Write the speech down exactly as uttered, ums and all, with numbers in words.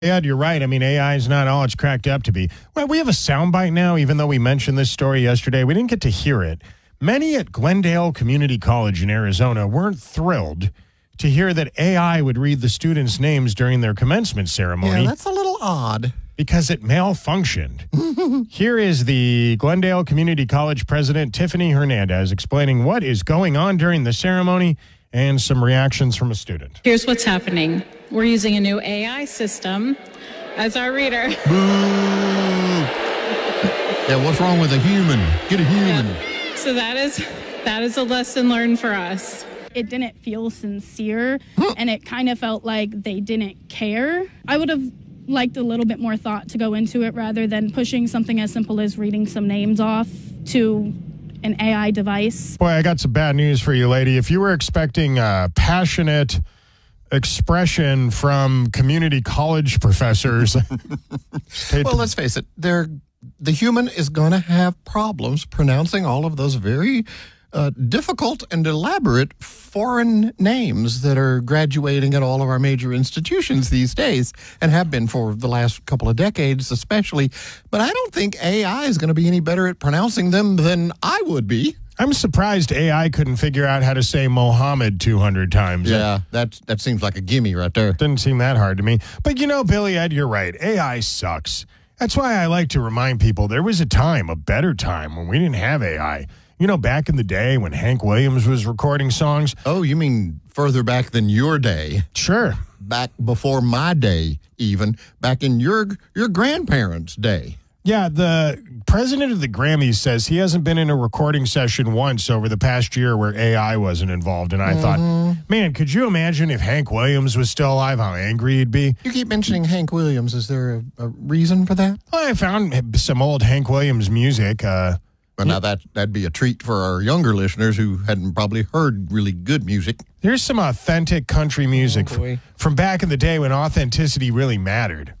Ed, you're right. I mean, A I is not all it's cracked up to be. Well, we have a soundbite now, even though we mentioned this story yesterday. We didn't get to hear it. Many at Glendale Community College in Arizona weren't thrilled to hear that A I would read the students' names during their commencement ceremony. Yeah, that's a little odd. Because it malfunctioned. Here is the Glendale Community College president, Tiffany Hernandez, explaining what is going on during the ceremony and some reactions from a student. Here's what's happening. We're using a new A I system as our reader. Boo. Yeah, what's wrong with a human? Get a human. Yeah. So that is that is a lesson learned for us. It didn't feel sincere, and it kind of felt like they didn't care. I would have liked a little bit more thought to go into it rather than pushing something as simple as reading some names off to an A I device. Boy, I got some bad news for you, lady. If you were expecting a passionate expression from community college professors. Well, let's face it, they're, the human is going to have problems pronouncing all of those very uh, difficult and elaborate foreign names that are graduating at all of our major institutions these days and have been for the last couple of decades especially. But I don't think A I is going to be any better at pronouncing them than I would be. I'm surprised A I couldn't figure out how to say Mohammed two hundred times. Yeah, that, that seems like a gimme right there. Didn't seem that hard to me. But you know, Billy Ed, you're right. A I sucks. That's why I like to remind people there was a time, a better time, when we didn't have A I. You know, back in the day when Hank Williams was recording songs. Oh, you mean further back than your day? Sure. Back before my day, even. Back in your your grandparents' day. Yeah, the president of the Grammys says he hasn't been in a recording session once over the past year where A I wasn't involved. And I mm-hmm. thought, man, could you imagine if Hank Williams was still alive, how angry he'd be? You keep mentioning Hank Williams. Is there a, a reason for that? Well, I found some old Hank Williams music. Uh, well, now that, that'd be a treat for our younger listeners who hadn't probably heard really good music. There's some authentic country music oh, from, from back in the day when authenticity really mattered.